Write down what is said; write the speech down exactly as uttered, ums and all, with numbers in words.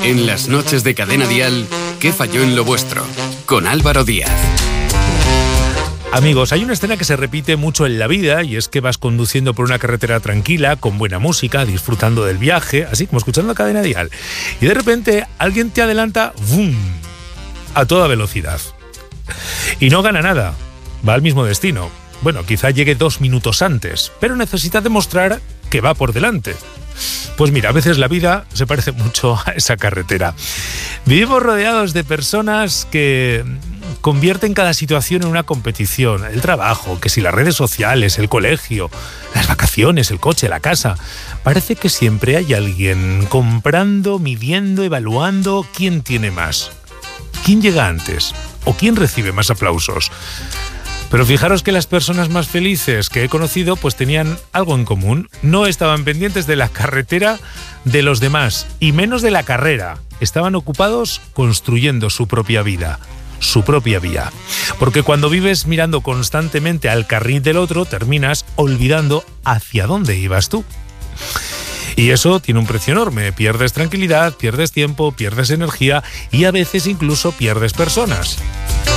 En las noches de Cadena Dial, ¿qué falló en lo vuestro? Con Álvaro Díaz. Amigos, hay una escena que se repite mucho en la vida y es que vas conduciendo por una carretera tranquila, con buena música, disfrutando del viaje, así como escuchando Cadena Dial. Y de repente alguien te adelanta ¡vum!, a toda velocidad. Y no gana nada, va al mismo destino. Bueno, quizá llegue dos minutos antes, pero necesita demostrar que va por delante. Pues mira, a veces la vida se parece mucho a esa carretera. Vivimos rodeados de personas que convierten cada situación en una competición. El trabajo, que si las redes sociales, el colegio, las vacaciones, el coche, la casa. Parece que siempre hay alguien comprando, midiendo, evaluando quién tiene más, quién llega antes o quién recibe más aplausos. Pero fijaros que las personas más felices que he conocido pues tenían algo en común. No estaban pendientes de la carretera de los demás y menos de la carrera. Estaban ocupados construyendo su propia vida, su propia vía. Porque cuando vives mirando constantemente al carril del otro, terminas olvidando hacia dónde ibas tú. Y eso tiene un precio enorme. Pierdes tranquilidad, pierdes tiempo, pierdes energía y a veces incluso pierdes personas.